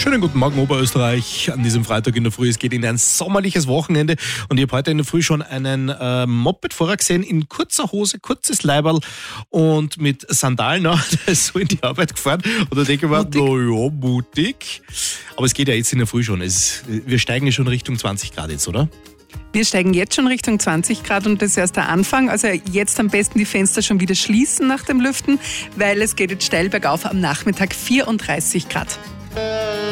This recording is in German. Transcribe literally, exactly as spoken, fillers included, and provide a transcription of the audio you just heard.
Schönen guten Morgen, Oberösterreich. An diesem Freitag in der Früh. Es geht in ein sommerliches Wochenende. Und ich habe heute in der Früh schon einen äh, Moped-Fahrer gesehen in kurzer Hose, kurzes Leiberl und mit Sandalen. Der ist so in die Arbeit gefahren. Und da denke ich mir, na ja, mutig. Aber es geht ja jetzt in der Früh schon. Es, wir steigen ja schon Richtung zwanzig Grad jetzt, oder? Wir steigen jetzt schon Richtung zwanzig Grad und das ist erst der Anfang. Also jetzt am besten die Fenster schon wieder schließen nach dem Lüften, weil es geht jetzt steil bergauf am Nachmittag vierunddreißig Grad.